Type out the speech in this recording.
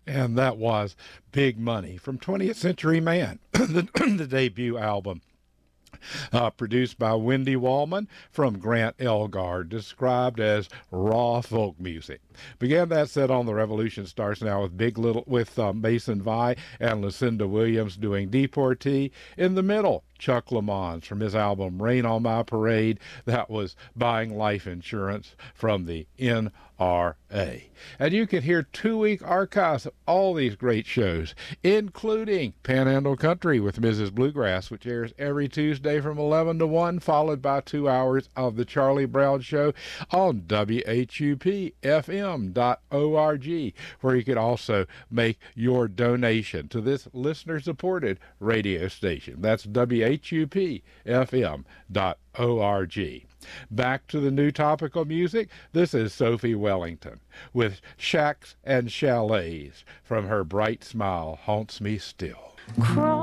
And that was Big Money from 20th Century Man, the debut album. Produced by Wendy Wallman from Grant Elgar, described as raw folk music. Began that set on The Revolution Starts Now with Mason Vi and Lucinda Williams doing Deportee. In the middle, Chuck Lamont from his album Rain on My Parade. That was Buying Life Insurance from the NRA. And you can hear 2-week archives of all these great shows, including Panhandle Country with Mrs. Bluegrass, which airs every Tuesday from 11 to 1, followed by 2 hours of The Charlie Brown Show on WHUPFM.org, where you can also make your donation to this listener-supported radio station. That's WHUPFM.org. Back to the new topical music. This is Sophie Wellington with Shacks and Chalets from her Bright Smile Haunts Me Still.